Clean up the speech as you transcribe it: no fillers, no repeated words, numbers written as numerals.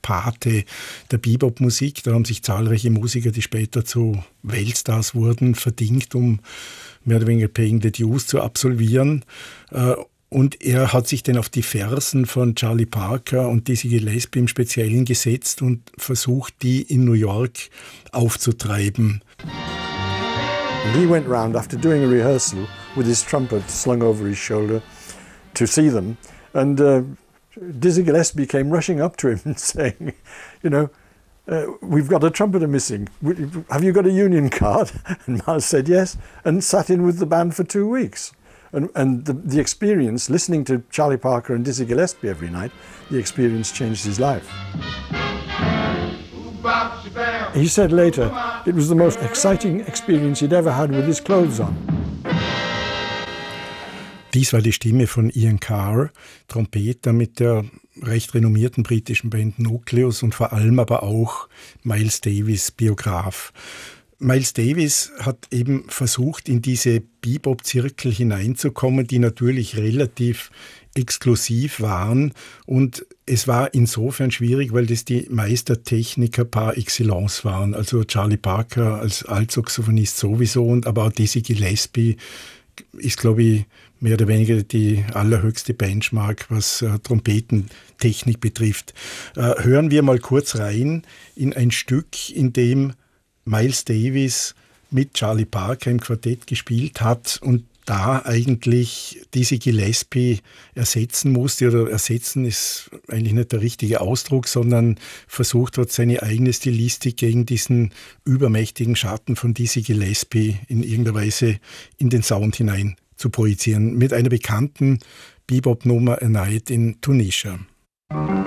Pate der Bebop-Musik. Da haben sich zahlreiche Musiker, die später zu Weltstars wurden, verdingt, um mehr oder weniger Paying the Dues zu absolvieren. Und er hat sich dann auf die Fersen von Charlie Parker und Dizzy Gillespie im Speziellen gesetzt und versucht, die in New York aufzutreiben. And he went round after doing a rehearsal with his trumpet slung over his shoulder to see them. And Dizzy Gillespie came rushing up to him and saying, we've got a trumpeter missing. Have you got a union card? And Miles said yes, and sat in with the band for 2 weeks. And the experience, listening to Charlie Parker and Dizzy Gillespie every night, the experience changed his life. He said later, it was the most exciting experience he'd ever had with his clothes on. Dies war die Stimme von Ian Carr, Trompeter mit der recht renommierten britischen Band Nucleus und vor allem aber auch Miles Davis, Biograf. Miles Davis hat eben versucht, in diese Bebop-Zirkel hineinzukommen, die natürlich relativ exklusiv waren. Und es war insofern schwierig, weil das die Meistertechniker par excellence waren. Also Charlie Parker als Altsaxophonist sowieso, und aber auch Dizzy Gillespie ist, glaube ich, mehr oder weniger die allerhöchste Benchmark, was Trompetentechnik betrifft. Hören wir mal kurz rein in ein Stück, in dem Miles Davis mit Charlie Parker im Quartett gespielt hat und da eigentlich Dizzy Gillespie ersetzen musste, oder ersetzen ist eigentlich nicht der richtige Ausdruck, sondern versucht hat, seine eigene Stilistik gegen diesen übermächtigen Schatten von Dizzy Gillespie in irgendeiner Weise in den Sound hinein zu projizieren, mit einer bekannten Bebop-Nummer, A Night in Tunisia.